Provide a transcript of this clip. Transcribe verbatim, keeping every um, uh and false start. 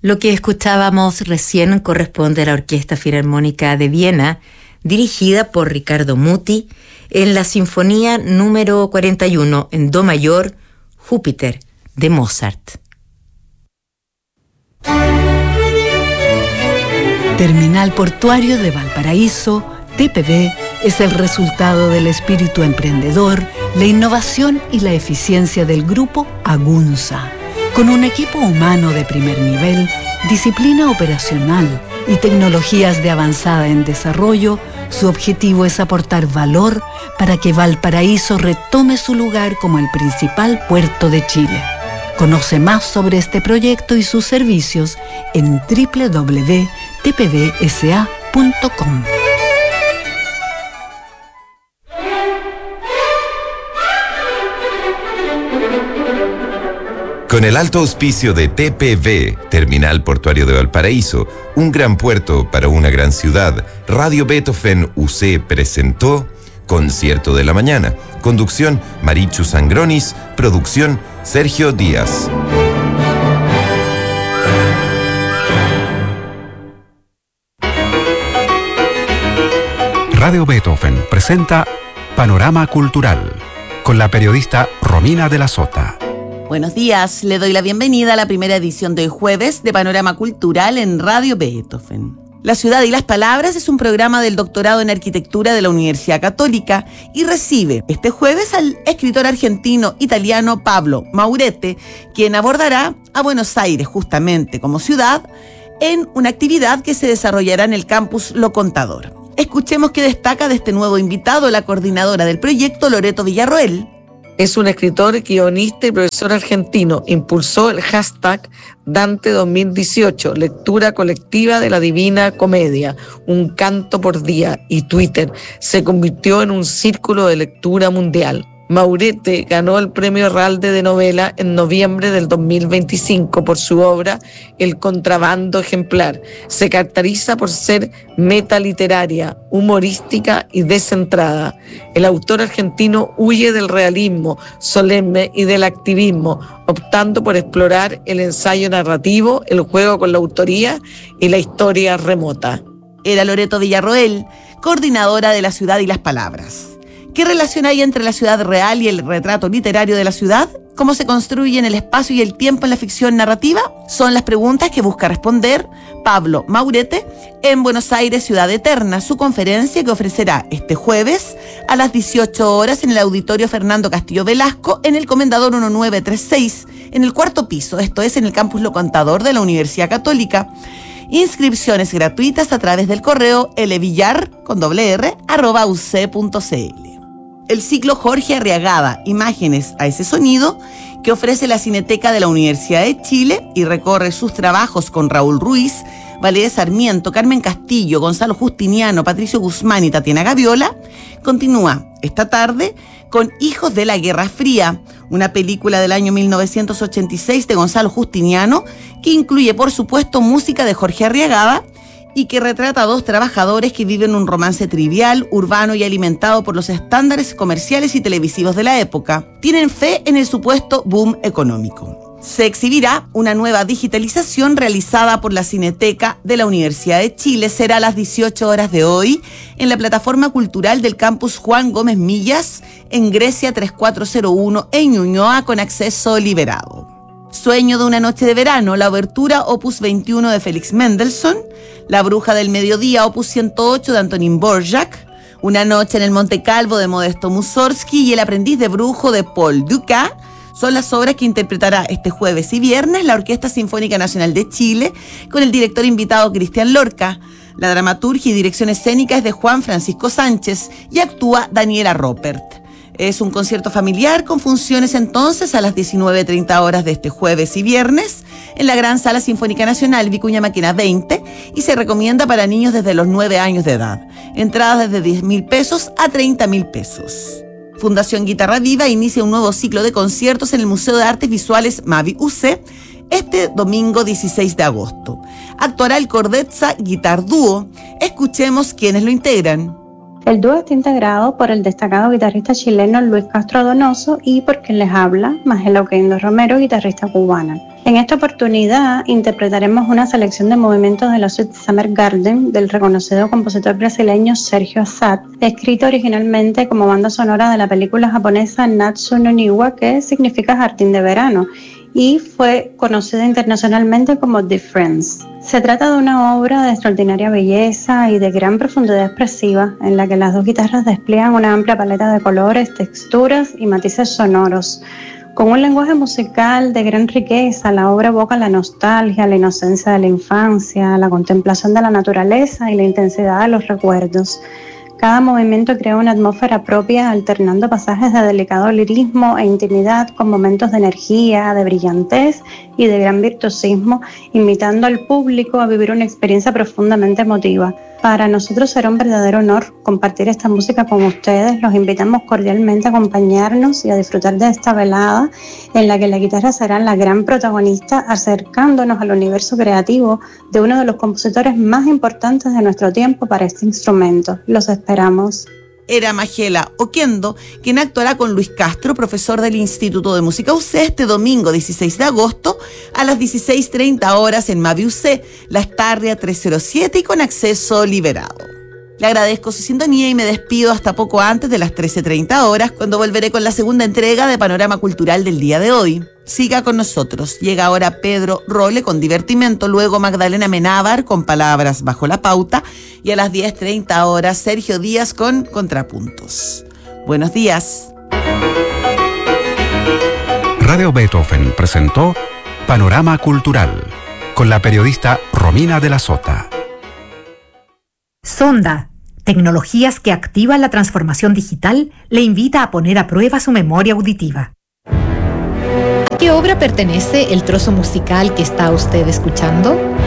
Lo que escuchábamos recién corresponde a la Orquesta Filarmónica de Viena, dirigida por Riccardo Muti, en la Sinfonía número cuarenta y uno, en Do mayor, Júpiter, de Mozart. Terminal Portuario de Valparaíso, T P V, es el resultado del espíritu emprendedor, la innovación y la eficiencia del grupo Agunza. Con un equipo humano de primer nivel, disciplina operacional y tecnologías de avanzada en desarrollo, su objetivo es aportar valor para que Valparaíso retome su lugar como el principal puerto de Chile. Conoce más sobre este proyecto y sus servicios en doble u doble u doble u punto t p v s a punto com. Con el alto auspicio de T P V, Terminal Portuario de Valparaíso, un gran puerto para una gran ciudad, Radio Beethoven U C presentó Concierto de la Mañana. Conducción, Marichu Sangronis. Producción, Sergio Díaz. Radio Beethoven presenta Panorama Cultural, con la periodista Romina de la Sota. Buenos días, le doy la bienvenida a la primera edición de hoy jueves de Panorama Cultural en Radio Beethoven. La ciudad y las palabras es un programa del doctorado en arquitectura de la Universidad Católica y recibe este jueves al escritor argentino-italiano Pablo Maurete, quien abordará a Buenos Aires justamente como ciudad en una actividad que se desarrollará en el campus Lo Contador. Escuchemos qué destaca de este nuevo invitado la coordinadora del proyecto, Loreto Villarroel. Es un escritor, guionista y profesor argentino. Impulsó el hashtag Dante dos mil dieciocho, lectura colectiva de la Divina Comedia, un canto por día, y Twitter se convirtió en un círculo de lectura mundial. Maurete ganó el Premio Herralde de Novela en noviembre del dos mil veinticinco por su obra El Contrabando Ejemplar. Se caracteriza por ser metaliteraria, humorística y descentrada. El autor argentino huye del realismo solemne y del activismo, optando por explorar el ensayo narrativo, el juego con la autoría y la historia remota. Era Loreto Villarroel, coordinadora de La Ciudad y las Palabras. ¿Qué relación hay entre la ciudad real y el retrato literario de la ciudad? ¿Cómo se construyen el espacio y el tiempo en la ficción narrativa? Son las preguntas que busca responder Pablo Maurete en Buenos Aires, Ciudad Eterna, su conferencia que ofrecerá este jueves a las dieciocho horas en el Auditorio Fernando Castillo Velasco, en el Comendador mil novecientos treinta y seis, en el cuarto piso, esto es en el campus Lo Contador de la Universidad Católica. Inscripciones gratuitas a través del correo lvillar, con doble r, arroba uc punto cl. El ciclo Jorge Arriagada, Imágenes a ese sonido, que ofrece la Cineteca de la Universidad de Chile y recorre sus trabajos con Raúl Ruiz, Valeria Sarmiento, Carmen Castillo, Gonzalo Justiniano, Patricio Guzmán y Tatiana Gaviola, continúa esta tarde con Hijos de la Guerra Fría, una película del año mil novecientos ochenta y seis de Gonzalo Justiniano, que incluye, por supuesto, música de Jorge Arriagada, y que retrata a dos trabajadores que viven un romance trivial, urbano y alimentado por los estándares comerciales y televisivos de la época. Tienen fe en el supuesto boom económico. Se exhibirá una nueva digitalización realizada por la Cineteca de la Universidad de Chile. Será a las dieciocho horas de hoy en la plataforma cultural del campus Juan Gómez Millas, en Grecia tres cuatro cero uno, en Ñuñoa, con acceso liberado. Sueño de una noche de verano, la obertura opus veintiuno de Félix Mendelssohn, La Bruja del Mediodía, opus ciento ocho de Antonín Dvořák, Una noche en el Monte Calvo de Modesto Mussorgsky y El aprendiz de brujo de Paul Dukas son las obras que interpretará este jueves y viernes la Orquesta Sinfónica Nacional de Chile con el director invitado Cristian Lorca. La dramaturgia y dirección escénica es de Juan Francisco Sánchez y actúa Daniela Roppert. Es un concierto familiar con funciones entonces a las diecinueve treinta horas de este jueves y viernes en la Gran Sala Sinfónica Nacional Vicuña Maquena veinte y se recomienda para niños desde los nueve años de edad. Entradas desde diez mil pesos a treinta mil pesos. Fundación Guitarra Viva inicia un nuevo ciclo de conciertos en el Museo de Artes Visuales Mavi U C este domingo dieciséis de agosto. Actuará el Cordezza Guitar Dúo. Escuchemos quiénes lo integran. El dúo está integrado por el destacado guitarrista chileno Luis Castro Donoso y por quien les habla, Magela Oquendo Romero, guitarrista cubana. En esta oportunidad interpretaremos una selección de movimientos de la suite Summer Garden del reconocido compositor brasileño Sergio Assad, escrito originalmente como banda sonora de la película japonesa Natsu no Niwa, que significa jardín de verano, y fue conocida internacionalmente como The Friends. Se trata de una obra de extraordinaria belleza y de gran profundidad expresiva, en la que las dos guitarras despliegan una amplia paleta de colores, texturas y matices sonoros. Con un lenguaje musical de gran riqueza, la obra evoca la nostalgia, la inocencia de la infancia, la contemplación de la naturaleza y la intensidad de los recuerdos. Cada movimiento crea una atmósfera propia, alternando pasajes de delicado lirismo e intimidad con momentos de energía, de brillantez y de gran virtuosismo, invitando al público a vivir una experiencia profundamente emotiva. Para nosotros será un verdadero honor compartir esta música con ustedes. Los invitamos cordialmente a acompañarnos y a disfrutar de esta velada en la que la guitarra será la gran protagonista, acercándonos al universo creativo de uno de los compositores más importantes de nuestro tiempo para este instrumento. Los esperamos. Era Majela Oquendo, quien actuará con Luis Castro, profesor del Instituto de Música U C, este domingo dieciséis de agosto a las dieciséis treinta horas en Mavi U C, La Estarria trescientos siete y con acceso liberado. Le agradezco su sintonía y me despido hasta poco antes de las trece treinta horas, cuando volveré con la segunda entrega de Panorama Cultural del día de hoy. Siga con nosotros. Llega ahora Pedro Role con Divertimento, luego Magdalena Menábar con Palabras bajo la pauta y a las diez treinta horas Sergio Díaz con Contrapuntos. Buenos días. Radio Beethoven presentó Panorama Cultural con la periodista Romina de la Sota. Sonda, tecnologías que activan la transformación digital, le invita a poner a prueba su memoria auditiva. ¿A qué obra pertenece el trozo musical que está usted escuchando?